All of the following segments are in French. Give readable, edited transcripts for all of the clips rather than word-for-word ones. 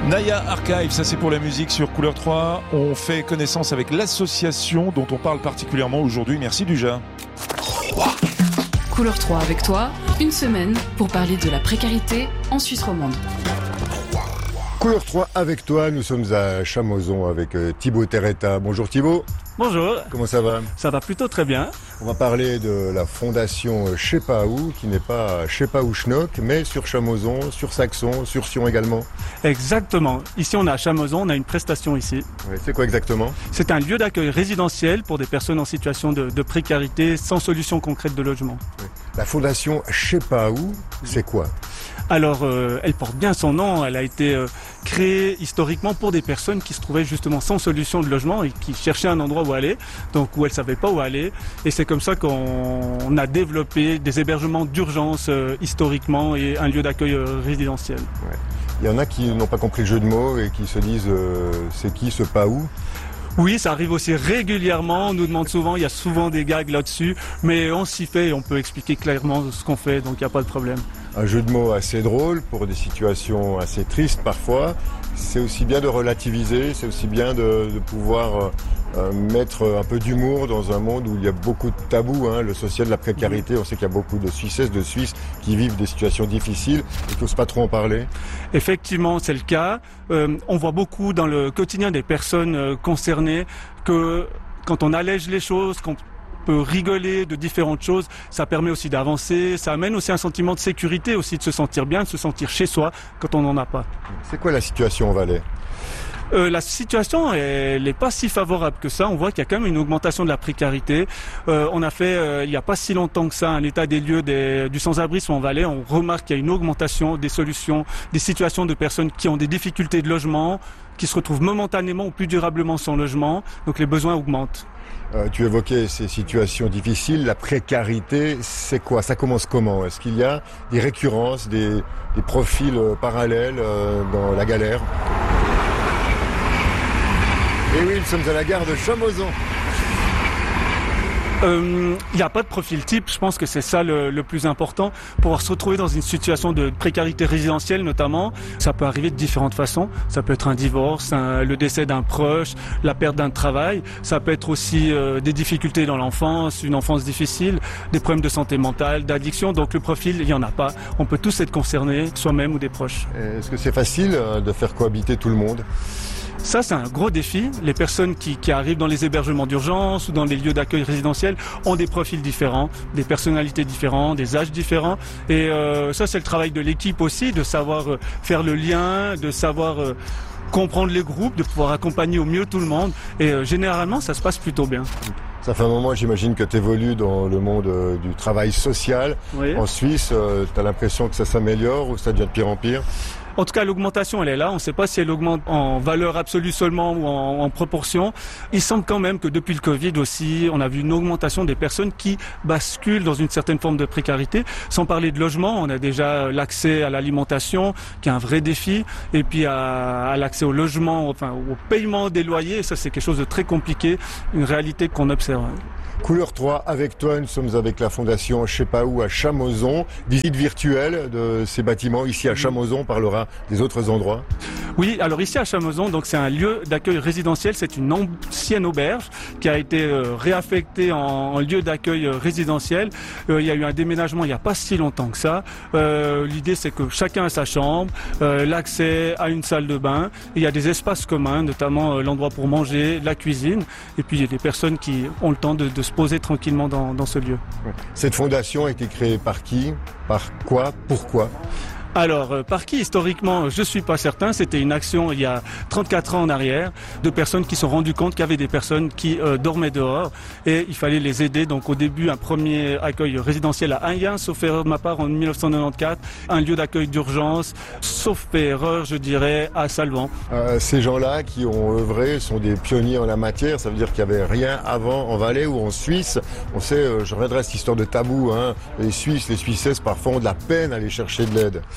Naya Archive, ça c'est pour la musique sur Couleur 3. On fait connaissance avec l'association dont on parle particulièrement aujourd'hui. Merci Duja. Couleur 3 avec toi, une semaine pour parler de la précarité en Suisse romande. Couleur 3 avec toi, nous sommes à Chamoson avec Thibaut Terretta. Bonjour Thibaut. Bonjour. Comment ça va? Ça va plutôt très bien. On va parler de la fondation Je sais pas où, qui n'est pas Je sais pas où Schnock, mais sur Chamoson, sur Saxon, sur Sion également. Exactement. Ici on est à Chamoson, on a une prestation ici. Ouais, c'est quoi exactement? C'est un lieu d'accueil résidentiel pour des personnes en situation de précarité sans solution concrète de logement. Ouais. La fondation Je sais pas où, c'est quoi? Alors, elle porte bien son nom, elle a été créée historiquement pour des personnes qui se trouvaient justement sans solution de logement et qui cherchaient un endroit où aller, donc où elles ne savaient pas où aller. Et c'est comme ça qu'on a développé des hébergements d'urgence historiquement et un lieu d'accueil résidentiel. Ouais. Il y en a qui n'ont pas compris le jeu de mots et qui se disent c'est qui ce pas où? Oui, ça arrive aussi régulièrement, on nous demande souvent, il y a souvent des gags là-dessus, mais on s'y fait et on peut expliquer clairement ce qu'on fait, donc il n'y a pas de problème. Un jeu de mots assez drôle pour des situations assez tristes parfois. C'est aussi bien de relativiser, c'est aussi bien de pouvoir mettre un peu d'humour dans un monde où il y a beaucoup de tabous, hein, le social, la précarité. On sait qu'il y a beaucoup de Suissesses, de Suisses qui vivent des situations difficiles et qui n'osent pas trop en parler. Effectivement, c'est le cas. On voit beaucoup dans le quotidien des personnes concernées que quand on allège les choses, qu'on peut rigoler de différentes choses, ça permet aussi d'avancer, ça amène aussi un sentiment de sécurité, aussi de se sentir bien, de se sentir chez soi quand on n'en a pas. C'est quoi la situation en Valais ? La situation, elle n'est pas si favorable que ça. On voit qu'il y a quand même une augmentation de la précarité. On a fait, il n'y a pas si longtemps que ça, un état des lieux du sans-abrisme en Valais. On remarque qu'il y a une augmentation des solutions, des situations de personnes qui ont des difficultés de logement, qui se retrouvent momentanément ou plus durablement sans logement. Donc les besoins augmentent. Tu évoquais ces situations difficiles, la précarité, c'est quoi? Ça commence comment? Est-ce qu'il y a des récurrences, des profils parallèles dans la galère? Et oui, nous sommes à la gare de Chamoson. Il n'y a pas de profil type, je pense que c'est ça le plus important. Pouvoir se retrouver dans une situation de précarité résidentielle notamment, ça peut arriver de différentes façons. Ça peut être un divorce, le décès d'un proche, la perte d'un travail. Ça peut être aussi des difficultés dans l'enfance, une enfance difficile, des problèmes de santé mentale, d'addiction. Donc le profil, il n'y en a pas. On peut tous être concernés, soi-même ou des proches. Est-ce que c'est facile de faire cohabiter tout le monde ? Ça, c'est un gros défi. Les personnes qui arrivent dans les hébergements d'urgence ou dans les lieux d'accueil résidentiels ont des profils différents, des personnalités différentes, des âges différents. Et ça, c'est le travail de l'équipe aussi, de savoir faire le lien, de savoir comprendre les groupes, de pouvoir accompagner au mieux tout le monde. Et généralement, ça se passe plutôt bien. Ça fait un moment, j'imagine, que tu évolues dans le monde du travail social. Oui. En Suisse, tu as l'impression que ça s'améliore ou ça devient de pire en pire ? En tout cas, l'augmentation, elle est là. On ne sait pas si elle augmente en valeur absolue seulement ou en proportion. Il semble quand même que depuis le Covid aussi, on a vu une augmentation des personnes qui basculent dans une certaine forme de précarité. Sans parler de logement, on a déjà l'accès à l'alimentation, qui est un vrai défi, et puis à l'accès au logement, enfin au paiement des loyers. Ça, c'est quelque chose de très compliqué, une réalité qu'on observe. Couleur 3, avec toi, nous sommes avec la fondation Je sais pas où à Chamoson. Visite virtuelle de ces bâtiments ici à Chamoson, on parlera des autres endroits. Oui, alors ici à Chamoson, donc c'est un lieu d'accueil résidentiel, c'est une ancienne auberge qui a été réaffectée en lieu d'accueil résidentiel. Il y a eu un déménagement il n'y a pas si longtemps que ça. L'idée c'est que chacun a sa chambre, l'accès à une salle de bain. Il y a des espaces communs, notamment l'endroit pour manger, la cuisine. Et puis il y a des personnes qui ont le temps de se poser tranquillement dans ce lieu. Cette fondation a été créée par qui? Par quoi? Pourquoi? Alors, par qui historiquement, je suis pas certain. C'était une action il y a 34 ans en arrière, de personnes qui se sont rendues compte qu'il y avait des personnes qui dormaient dehors et il fallait les aider. Donc au début, un premier accueil résidentiel à Amiens, sauf erreur de ma part, en 1994. Un lieu d'accueil d'urgence, sauf erreur, je dirais, à Salvan. Ces gens-là qui ont œuvré sont des pionniers en la matière. Ça veut dire qu'il n'y avait rien avant en Valais ou en Suisse. On sait, je reviendrai à cette histoire de tabou, hein. Les Suisses, les Suissesses, parfois ont de la peine à aller chercher de l'aide.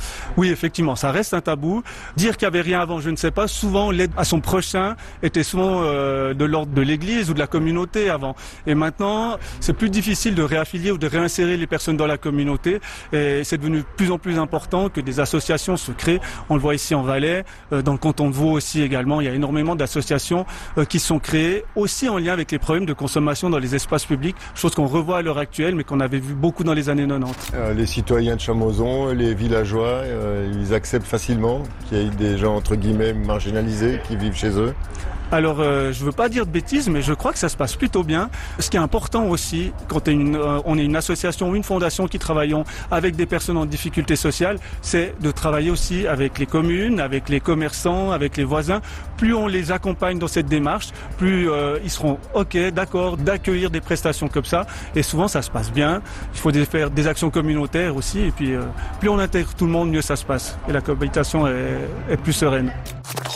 Oui, effectivement, ça reste un tabou. Dire qu'il n'y avait rien avant, je ne sais pas. Souvent, l'aide à son prochain était souvent de l'ordre de l'église ou de la communauté avant. Et maintenant, c'est plus difficile de réaffilier ou de réinsérer les personnes dans la communauté. Et c'est devenu de plus en plus important que des associations se créent. On le voit ici en Valais, dans le canton de Vaud aussi également. Il y a énormément d'associations qui sont créées aussi en lien avec les problèmes de consommation dans les espaces publics, chose qu'on revoit à l'heure actuelle, mais qu'on avait vu beaucoup dans les années 90. Les citoyens de Champmozon, les villageois, ils acceptent facilement qu'il y ait des gens entre guillemets marginalisés qui vivent chez eux. Alors, je veux pas dire de bêtises, mais je crois que ça se passe plutôt bien. Ce qui est important aussi, quand on est une association ou une fondation qui travaillons avec des personnes en difficulté sociale, c'est de travailler aussi avec les communes, avec les commerçants, avec les voisins. Plus on les accompagne dans cette démarche, plus ils seront OK, d'accord, d'accueillir des prestations comme ça. Et souvent, ça se passe bien. Il faut faire des actions communautaires aussi. Et puis, plus on intègre tout le monde, mieux ça se passe. Et la cohabitation est plus sereine.